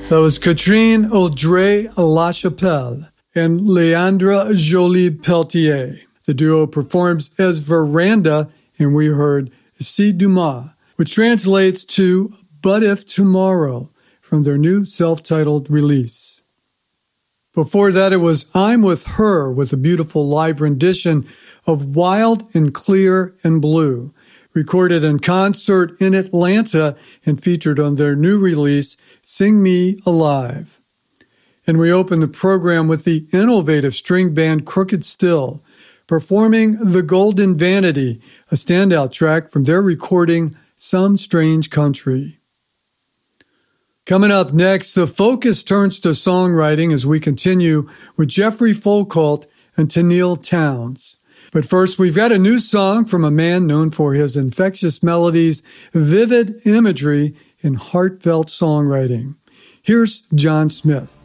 That was Catherine Audrey Lachapelle and Leandra Jolie Peltier. The duo performs as Veranda, and we heard Si Demain, which translates to But If Tomorrow, from their new self-titled release. Before that, it was I'm With Her, with a beautiful live rendition of Wild and Clear and Blue, recorded in concert in Atlanta and featured on their new release, Sing Me Alive. And we open the program with the innovative string band Crooked Still, performing The Golden Vanity, a standout track from their recording Some Strange Country. Coming up next, the focus turns to songwriting as we continue with Jeffrey Folkalt and Tenille Townes. But first, we've got a new song from a man known for his infectious melodies, vivid imagery, and heartfelt songwriting. Here's John Smith.